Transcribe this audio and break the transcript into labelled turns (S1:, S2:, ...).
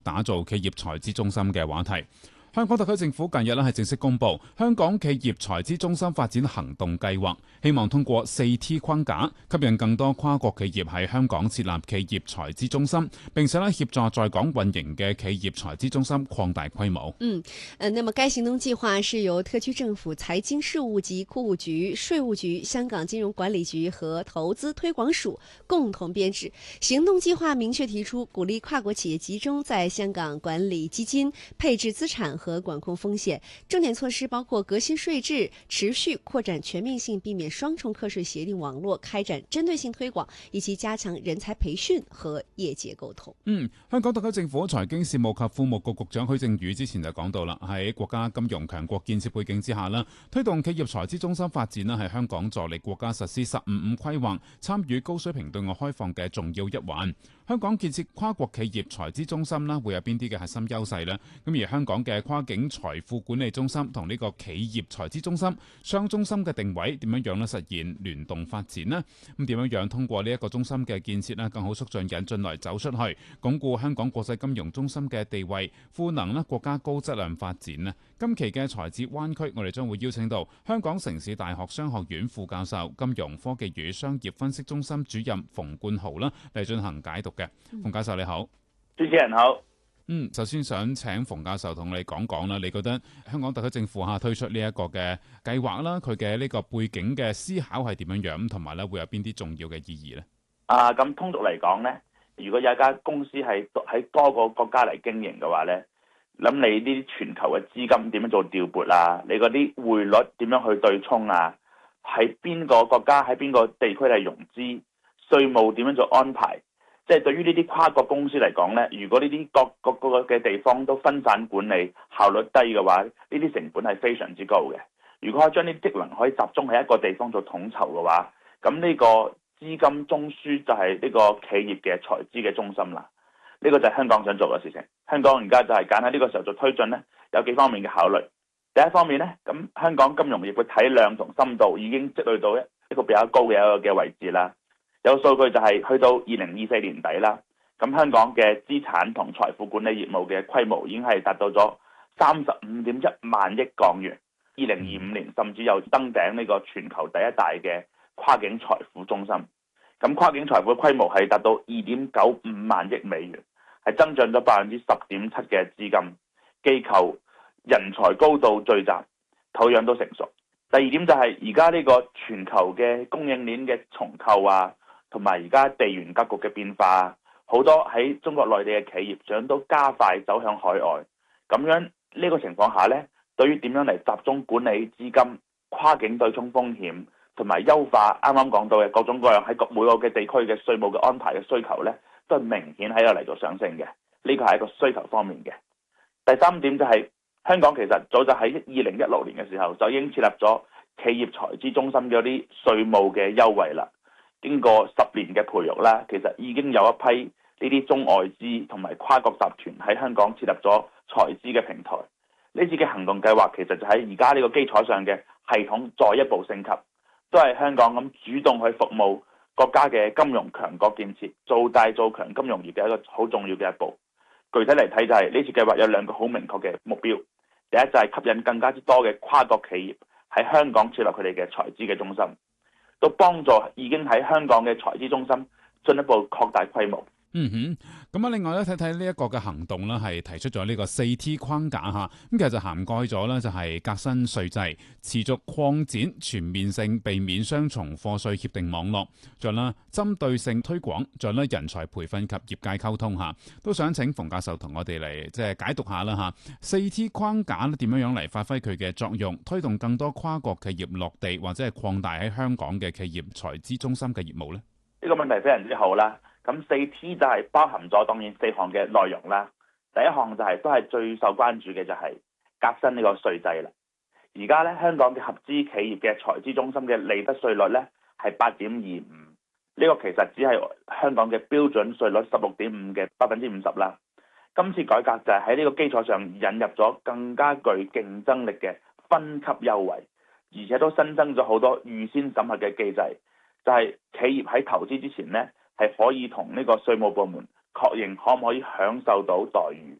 S1: 打造企業財資中心嘅話題。香港特區政府近日係正式公布香港企業財資中心發展行動計劃，希望通過4T 框架吸引更多跨國企業喺香港設立企業財資中心，並且協助在港運營嘅企業財資中心擴大規模。
S2: 那麼該行動計劃是由特區政府財經事務及庫務局、稅務局、香港金融管理局和投資推廣署共同編制。行動計劃明確提出，鼓勵跨國企業集中在香港管理基金、配置資產和管控風險。重點措施包括革新稅制、持續擴展全面性避免雙重課稅協定網絡、開展針對性推廣，以及加強人才培訓和業界溝通。
S1: 香港特區政府財經事務及庫務局局長許正宇之前就講到啦，喺國家金融強國建設背景之下啦，推動企業財資中心發展啦，係香港助力國家實施15+5規劃、參與高水平對外開放嘅重要一環。香港建設跨國企業財資中心啦，會有邊啲嘅核心優勢呢？咁而香港嘅跨境財富管理中心同呢個企業財資中心雙中心嘅定位點樣樣咧實現聯動發展呢？咁點樣樣通過呢一個中心嘅建設咧，更好促進引進來走出去，鞏固香港國際金融中心嘅地位，賦能咧國家高質量發展呢？今期嘅財智灣區，我哋將會邀請到香港城市大學商學院副教授、金融科技與商業分析中心主任馮冠豪啦嚟進行解讀嘅。馮教授你好。
S3: 主持人好。
S1: 首先想請馮教授同你講講啦，你覺得香港特區政府推出呢一個嘅計劃啦，佢嘅呢個背景嘅思考係點樣樣，同埋咧會有邊啲重要嘅意義呢？
S3: 咁通俗嚟講呢，如果有一間公司係喺多個國家嚟經營嘅話呢，諗你呢啲全球嘅資金點樣做調撥啊？你嗰啲匯率點樣去對沖啊？喺邊個國家喺邊個地區嚟融資？稅務點樣做安排？即係對於呢啲跨國公司嚟講呢，如果呢啲各個嘅地方都分散管理，效率低嘅話，呢啲成本係非常之高嘅。如果可以將啲職能可以集中喺一個地方做統籌嘅話，咁呢個資金中樞就係呢個企業嘅財資嘅中心啦。呢個就係香港想做嘅事情。香港而家就係揀喺呢個時候做推進呢，有幾方面嘅考慮。第一方面呢，咁香港金融業嘅體量同深度已經積累到一個比較高嘅一個嘅位置啦。有數據就係去到2024年底啦，咁香港嘅資產同財富管理業務嘅規模已經係達到咗35.1萬億港元。2025年甚至又登頂呢個全球第一大嘅跨境財富中心。咁跨境財富嘅規模係達到2.95萬億美元，係增長咗10.7%嘅資金，機構人才高度聚集，土壤都成熟。第二點就係而家呢個全球嘅供應鏈嘅重構啊，同埋而家地緣格局嘅變化，好多喺中國內地嘅企業想都加快走向海外。咁樣呢個情況下呢，對於點樣嚟集中管理資金、跨境對沖風險，同埋優化啱啱講到嘅各種各樣喺每個嘅地區嘅稅務嘅安排嘅需求呢，都係明顯喺度嚟做上升嘅。呢個係一個需求方面嘅。第三點就係香港其實早就喺2016年嘅時候就已經設立咗企業財資中心嘅啲稅務嘅優惠啦。經過10年嘅培育啦，其實已經有一批呢啲中外資同埋跨國集團喺香港設立咗財資嘅平台。呢次嘅行動計劃其實就喺而家呢個基礎上嘅系統再一步升級，都係香港咁主動去服務國家嘅金融強國建設，做大做強金融業嘅一個好重要嘅一步。具體嚟睇就係呢次計劃有2個好明確嘅目標。第一就係吸引更加之多嘅跨國企業喺香港設立佢哋嘅財資嘅中心，都幫助已經喺香港嘅財資中心進一步擴大規模。
S1: 咁另外咧睇睇呢一個嘅行動啦，係提出咗呢個4T 框架吓，咁其實就涵蓋咗咧就係革新稅制、持續擴展全面性避免雙重課稅協定網絡，仲有啦針對性推廣，仲有咧人才培訓及業界溝通吓，都想請馮教授同我哋嚟即係解讀下啦吓。4T 框架咧點樣樣嚟發揮佢嘅作用，推動更多跨國企業落地或者係擴大喺香港嘅企業財資中心嘅業務呢？
S3: 呢個問題非常之好啦。咁4T 就係包含咗當然4項嘅內容啦。第一項就係都係最受關注嘅就係革新呢個稅制啦。而家咧香港嘅合資企業嘅財資中心嘅利得稅率咧係8.25%，呢個其實只係香港嘅標準稅率16.5%嘅50%啦。今次改革就係喺呢個基礎上引入咗更加具競爭力嘅分級優惠，而且都新增咗好多預先審核嘅機制，就係企業喺投資之前呢，係可以同呢個稅務部門確認可唔可以享受到待遇。